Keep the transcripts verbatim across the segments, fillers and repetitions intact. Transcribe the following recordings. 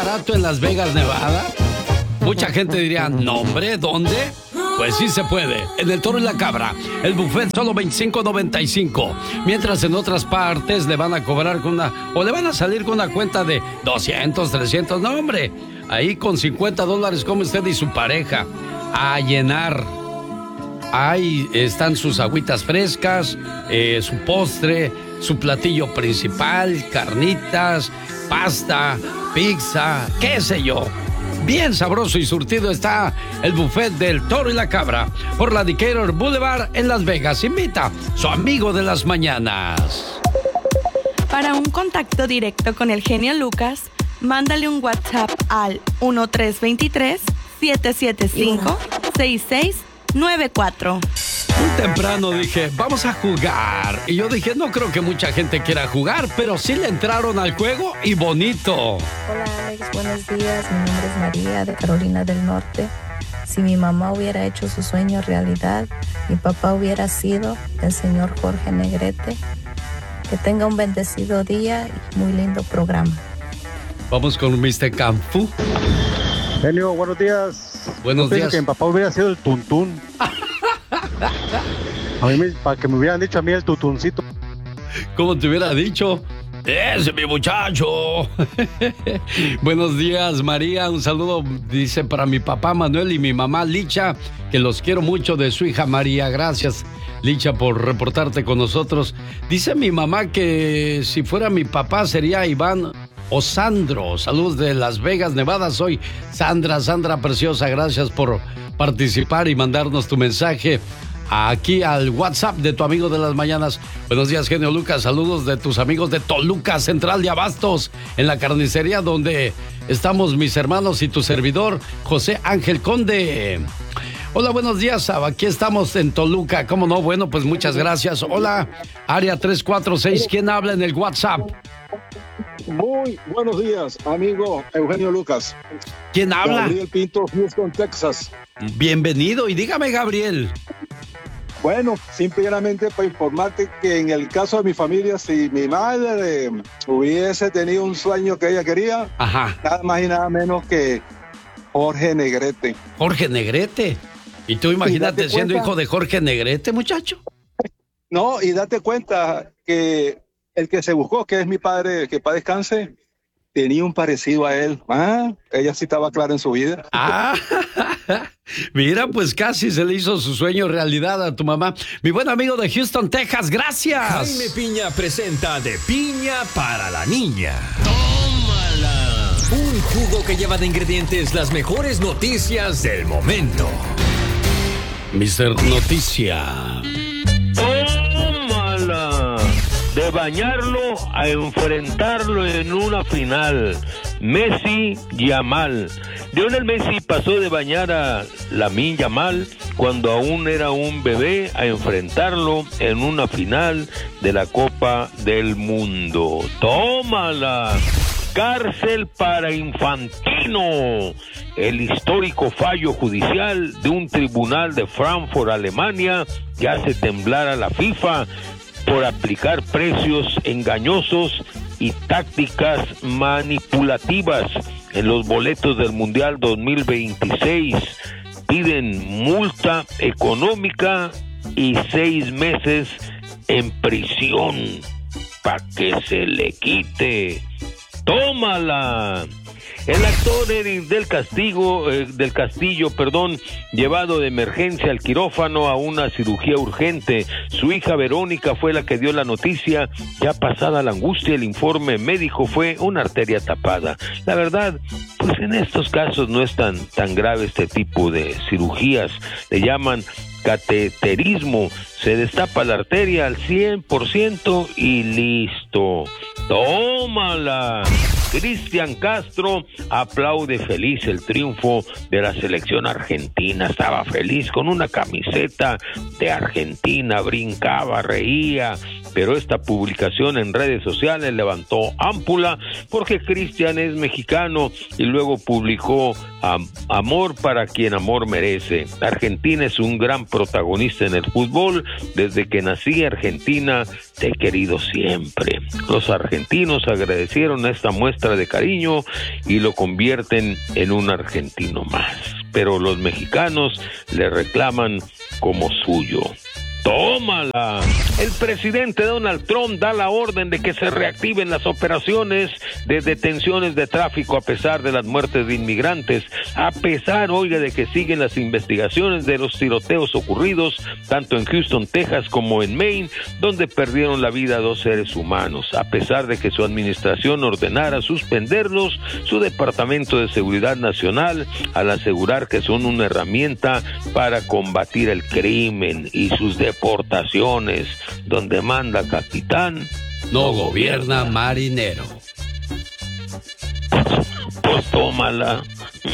barato en Las Vegas, Nevada? Mucha gente diría, ¿no, hombre? ¿Dónde? Pues sí se puede. En el Toro y la Cabra, el buffet solo veinticinco noventa y cinco. Mientras en otras partes le van a cobrar con una... o le van a salir con una cuenta de doscientos, trescientos. No, hombre. Ahí con cincuenta dólares come usted y su pareja a llenar. Ahí están sus agüitas frescas, eh, su postre, su platillo principal, carnitas, pasta, pizza, qué sé yo. Bien sabroso y surtido está el buffet del Toro y la Cabra por la Decatur Boulevard en Las Vegas. Invita su amigo de las mañanas. Para un contacto directo con el genio Lucas, mándale un WhatsApp al uno tres dos tres, siete siete cinco, seis seis nueve cuatro. Muy temprano dije, vamos a jugar. Y yo dije, no creo que mucha gente quiera jugar, pero sí le entraron al juego y bonito. Hola Alex, buenos días. Mi nombre es María de Carolina del Norte. Si mi mamá hubiera hecho su sueño realidad, mi papá hubiera sido el señor Jorge Negrete. Que tenga un bendecido día y muy lindo programa. Vamos con mister Canfu. Genio, buenos días. Buenos Yo días. Pienso que mi papá hubiera sido el tuntún. A mí, me- para que me hubieran dicho a mí el tutuncito. ¿Cómo te hubiera dicho? ¡Ese es mi muchacho! Buenos días, María. Un saludo, dice, para mi papá Manuel y mi mamá Licha, que los quiero mucho, de su hija María. Gracias, Licha, por reportarte con nosotros. Dice mi mamá que si fuera mi papá sería Iván o Sandro. Saludos de Las Vegas, Nevada. Soy Sandra, Sandra preciosa. Gracias por participar y mandarnos tu mensaje aquí al WhatsApp de tu amigo de las mañanas. Buenos días, genio Lucas. Saludos de tus amigos de Toluca, Central de Abastos, en la carnicería donde estamos mis hermanos y tu servidor, José Ángel Conde. Hola, buenos días. Aquí estamos en Toluca. ¿Cómo no? Bueno, pues muchas gracias. Hola, área tres cuatro seis. ¿Quién habla en el WhatsApp? Muy buenos días, amigo Eugenio Lucas. ¿Quién habla? Gabriel Pinto, Houston, Texas. Bienvenido y dígame, Gabriel. Bueno, simplemente para informarte que en el caso de mi familia, si mi madre eh, hubiese tenido un sueño que ella quería, Ajá. nada más y nada menos que Jorge Negrete. Jorge Negrete. ¿Y tú imagínate date siendo cuenta- hijo de Jorge Negrete, muchacho? No, y date cuenta que el que se buscó, que es mi padre, que para descanse, tenía un parecido a él. Ah, ella sí estaba clara en su vida. Ah, mira, pues casi se le hizo su sueño realidad a tu mamá. Mi buen amigo de Houston, Texas, gracias. Jaime Piña presenta De Piña para la Niña. ¡Tómala! Un jugo que lleva de ingredientes las mejores noticias del momento. mister Noticia. tómala. De bañarlo a enfrentarlo en una final. Messi Yamal. Lionel Messi pasó de bañar a Lamine Yamal cuando aún era un bebé a enfrentarlo en una final de la Copa del Mundo. ¡Tómala! Cárcel para Infantino. El histórico fallo judicial de un tribunal de Frankfurt, Alemania, que hace temblar a la FIFA por aplicar precios engañosos y tácticas manipulativas en los boletos del Mundial dos mil veintiséis. Piden multa económica y seis meses en prisión para que se le quite. ¡Tómala! El actor Eric del Castillo, eh, del Castillo, perdón, llevado de emergencia al quirófano a una cirugía urgente. Su hija Verónica fue la que dio la noticia. Ya pasada la angustia, el informe médico fue una arteria tapada. La verdad, pues en estos casos no es tan, tan grave este tipo de cirugías. Le llaman cateterismo. Se destapa la arteria al cien por ciento y listo. ¡Tómala! Cristian Castro aplaude feliz el triunfo de la selección argentina. Estaba feliz con una camiseta de Argentina, brincaba, reía, pero esta publicación en redes sociales levantó ámpula porque Cristian es mexicano y luego publicó am- amor para quien amor merece. Argentina es un gran protagonista en el fútbol. Desde que nací, Argentina, te he querido siempre. Los argentinos agradecieron esta muestra de cariño y lo convierten en un argentino más. Pero los mexicanos le reclaman como suyo. ¡Tómala! El presidente Donald Trump da la orden de que se reactiven las operaciones de detenciones de tráfico a pesar de las muertes de inmigrantes, a pesar, oiga, de que siguen las investigaciones de los tiroteos ocurridos tanto en Houston, Texas, como en Maine, donde perdieron la vida dos seres humanos. A pesar de que su administración ordenara suspenderlos, su Departamento de Seguridad Nacional, al asegurar que son una herramienta para combatir el crimen y sus deportaciones, donde manda capitán, no gobierna marinero. Pues tómala.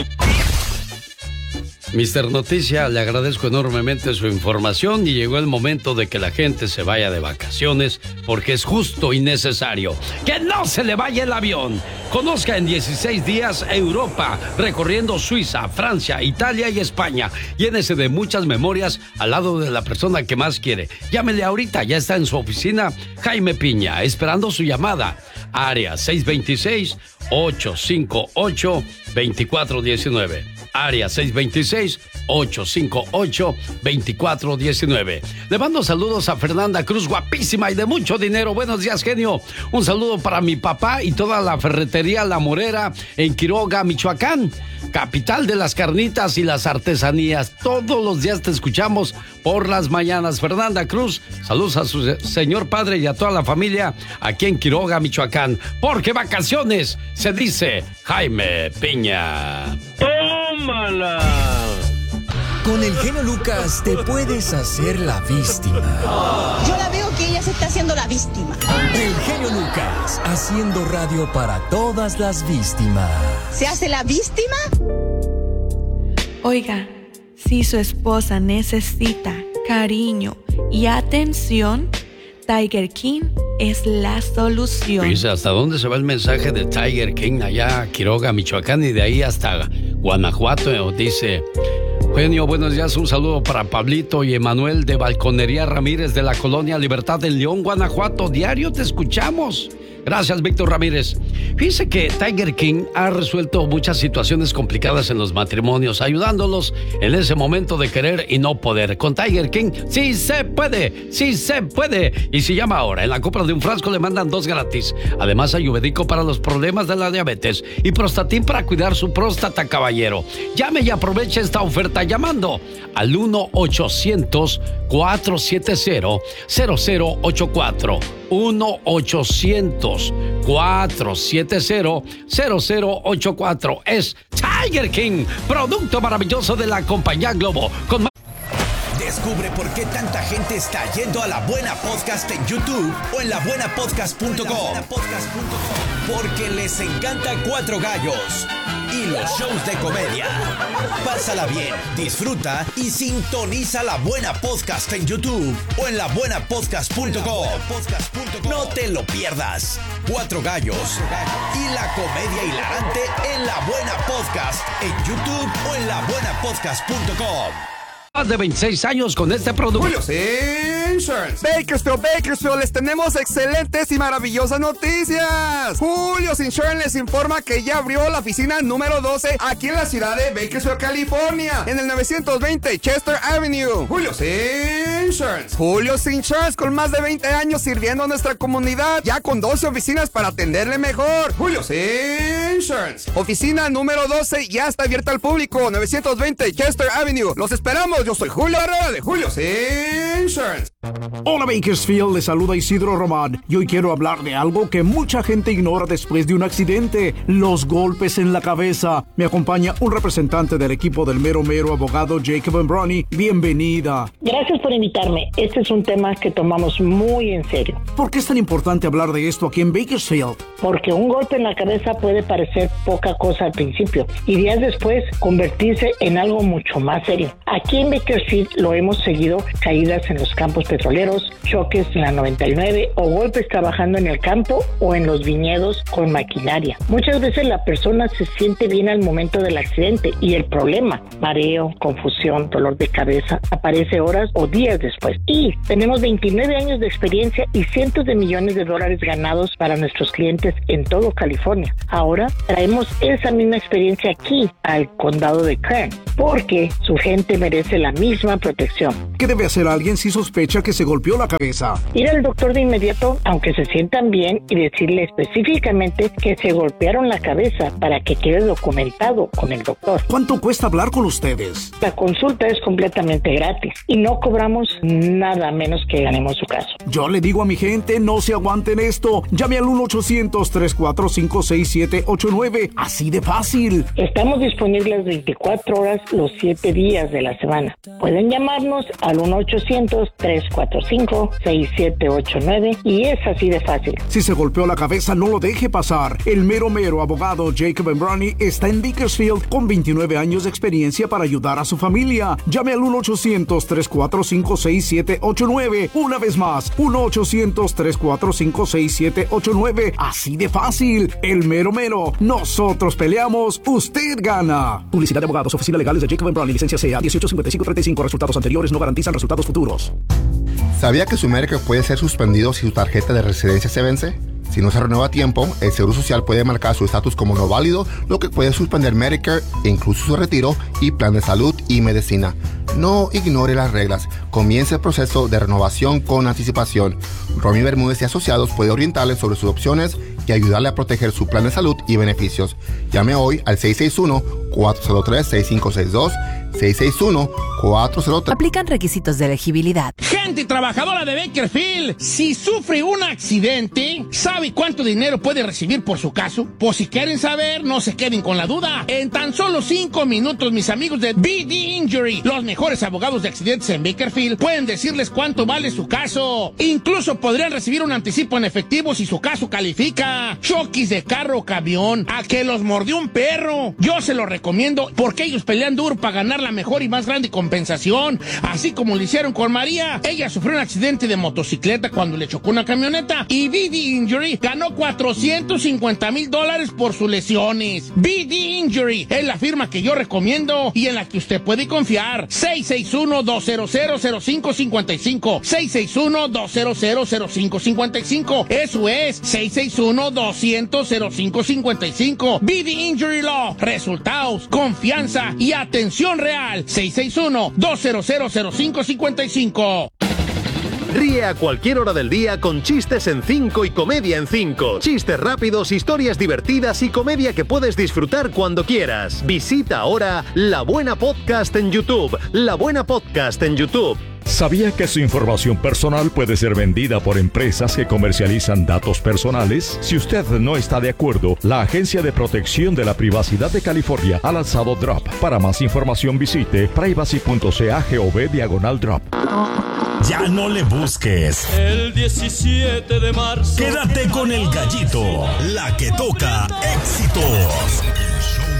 mister Noticia, le agradezco enormemente su información y llegó el momento de que la gente se vaya de vacaciones porque es justo y necesario que no se le vaya el avión. Conozca en dieciséis días Europa, recorriendo Suiza, Francia, Italia y España. Llénese de muchas memorias al lado de la persona que más quiere. Llámele ahorita, ya está en su oficina Jaime Piña, esperando su llamada. Área seis dos seis, ocho cinco ocho, dos cuatro uno nueve. Área seis dos seis, ocho cinco ocho, dos cuatro uno nueve. Le mando saludos a Fernanda Cruz, guapísima y de mucho dinero. Buenos días, genio. Un saludo para mi papá y toda la ferretería La Morera en Quiroga, Michoacán, capital de las carnitas y las artesanías. Todos los días te escuchamos por las mañanas. Fernanda Cruz, saludos a su señor padre y a toda la familia aquí en Quiroga, Michoacán. Porque vacaciones se dice Jaime Piña. ¡Tómala! Con el genio Lucas te puedes hacer la víctima. Yo la veo que ella se está haciendo la víctima. El genio Lucas, haciendo radio para todas las víctimas. ¿Se hace la víctima? Oiga, si su esposa necesita cariño y atención, Tiger King es la solución. Dice, ¿hasta dónde se va el mensaje de Tiger King? Allá a Quiroga, Michoacán, y de ahí hasta Guanajuato. Dice: genio, buenos días, un saludo para Pablito y Emanuel de Balconería Ramírez de la Colonia Libertad en León, Guanajuato. Diario te escuchamos. Gracias, Víctor Ramírez. Fíjese que Tiger King ha resuelto muchas situaciones complicadas en los matrimonios, ayudándolos en ese momento de querer y no poder. Con Tiger King, sí se puede, sí se puede. Y si llama ahora, en la compra de un frasco le mandan dos gratis. Además, ayurvédico para los problemas de la diabetes y Prostatin para cuidar su próstata, caballero. Llame y aproveche esta oferta llamando al uno ochocientos, cuatro siete cero, cero cero ocho cuatro. uno ochocientos, cuatro siete cero, cero cero ocho cuatro. Es Tiger King, producto maravilloso de la compañía Globo. Con... Descubre por qué tanta gente está yendo a La Buena Podcast en YouTube o en la buena podcast punto com. Porque les encanta Cuatro Gallos y los shows de comedia. Pásala bien, disfruta y sintoniza La Buena Podcast en YouTube o en la buena podcast punto com. No te lo pierdas. Cuatro Gallos y la comedia hilarante en La Buena Podcast en YouTube o en la buena podcast punto com. Más de veintiséis años con este producto. Julio's Insurance. Bakersfield, Bakersfield, les tenemos excelentes y maravillosas noticias. Julio's Insurance les informa que ya abrió la oficina número doce aquí en la ciudad de Bakersfield, California, en el novecientos veinte Chester Avenue. Julio's Insurance. Julio's Insurance, con más de veinte años sirviendo a nuestra comunidad, ya con doce oficinas para atenderle mejor. Julio's Insurance. Oficina número doce ya está abierta al público, novecientos veinte Chester Avenue. Los esperamos. Yo soy Julio Herrera de Julio's Insurance. Hola Bakersfield, les saluda Isidro Román y hoy quiero hablar de algo que mucha gente ignora después de un accidente: los golpes en la cabeza. Me acompaña un representante del equipo del mero mero abogado Jacob Embroni. Bienvenida. Gracias por invitarme. comentarme, este es un tema que tomamos muy en serio. ¿Por qué es tan importante hablar de esto aquí en Bakersfield? Porque un golpe en la cabeza puede parecer poca cosa al principio y días después convertirse en algo mucho más serio. Aquí en Bakersfield lo hemos seguido: caídas en los campos petroleros, choques en la noventa y nueve o golpes trabajando en el campo o en los viñedos con maquinaria. Muchas veces la persona se siente bien al momento del accidente y el problema, mareo, confusión, dolor de cabeza, aparece horas o días después. Y tenemos veintinueve años de experiencia y cientos de millones de dólares ganados para nuestros clientes en todo California. Ahora traemos esa misma experiencia aquí al condado de Kern, porque su gente merece la misma protección. ¿Qué debe hacer alguien si sospecha que se golpeó la cabeza? Ir al doctor de inmediato, aunque se sientan bien, y decirle específicamente que se golpearon la cabeza para que quede documentado con el doctor. ¿Cuánto cuesta hablar con ustedes? La consulta es completamente gratis y no cobramos nada menos que ganemos su caso. Yo le digo a mi gente, no se aguanten esto. Llame al uno ochocientos, tres cuatro cinco, seis siete ocho nueve. Así de fácil. Estamos disponibles veinticuatro horas los siete días de la semana. Pueden llamarnos al uno ochocientos, tres cuatro cinco, seis siete ocho nueve y es así de fácil. Si se golpeó la cabeza, no lo deje pasar. El mero mero abogado Jacob Embrani está en Bakersfield con veintinueve años de experiencia para ayudar a su familia. Llame al uno ochocientos, tres cuatro cinco, seis siete ocho nueve. Una vez más, uno ochocientos, tres cuatro cinco, seis siete ocho nueve. Así de fácil. El mero mero. Nosotros peleamos, usted gana. Publicidad de abogados, oficina legales de Jacob Embrani, licencia C A dieciocho cincuenta y cinco treinta y cinco. Resultados anteriores no garantizan resultados futuros. ¿Sabía que su Medicare puede ser suspendido si su tarjeta de residencia se vence? Si no se renueva a tiempo, el Seguro Social puede marcar su estatus como no válido, lo que puede suspender Medicare e incluso su retiro y plan de salud y medicina. No ignore las reglas. Comience el proceso de renovación con anticipación. Romy Bermúdez y Asociados puede orientarle sobre sus opciones y ayudarle a proteger su plan de salud y beneficios. Llame hoy al seis seis uno, cuatro cero tres, seis cinco seis dos, seis seis uno, cuatro cero tres. Aplican requisitos de elegibilidad. Gente trabajadora de Bakersfield, si sufre un accidente, ¿sabe cuánto dinero puede recibir por su caso? Pues si quieren saber, no se queden con la duda. En tan solo cinco minutos, mis amigos de B D Injury, los mejores abogados de accidentes en Bakersfield, pueden decirles cuánto vale su caso. Incluso podrían recibir un anticipo en efectivo si su caso califica. Choques de carro o camión, a que los mordió un perro. Yo se lo recomiendo porque ellos pelean duro para ganar la mejor y más grande compensación. Así como lo hicieron con María. Ella sufrió un accidente de motocicleta cuando le chocó una camioneta y B D Injury ganó cuatrocientos cincuenta mil dólares por sus lesiones. B D Injury es la firma que yo recomiendo y en la que usted puede confiar. seis seis uno, dos cero cero, cero cinco cinco cinco. seis seis uno, dos cero cero, cero cinco cinco cinco. Eso es seis seis uno, dos cero cero, cero cinco cinco cinco. B D Injury Law. Resultados, confianza y atención real. seis seis uno, dos cero cero, cero cinco cinco cinco. Ríe a cualquier hora del día con Chistes en cinco y Comedia en cinco. Chistes rápidos, historias divertidas y comedia que puedes disfrutar cuando quieras. Visita ahora La Buena Podcast en YouTube. La Buena Podcast en YouTube. ¿Sabía que su información personal puede ser vendida por empresas que comercializan datos personales? Si usted no está de acuerdo, la Agencia de Protección de la Privacidad de California ha lanzado Drop. Para más información visite privacy.cagov diagonal Drop. Ya no le busques. El diecisiete de marzo. Quédate con el gallito, la que toca éxitos.